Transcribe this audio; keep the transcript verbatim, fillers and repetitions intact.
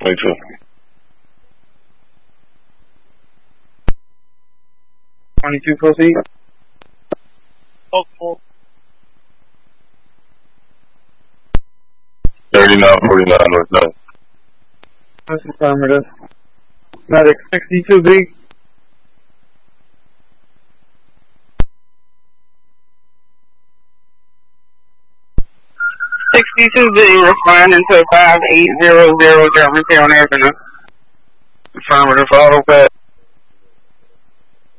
Me too. Twenty-two proceed. Hopeful. Thirty-nine forty-nine North Nine. That's affirmative. Medic sixty-two B. sixty-two B responding to five eight zero zero Jefferson Avenue. Affirmative, auto pass.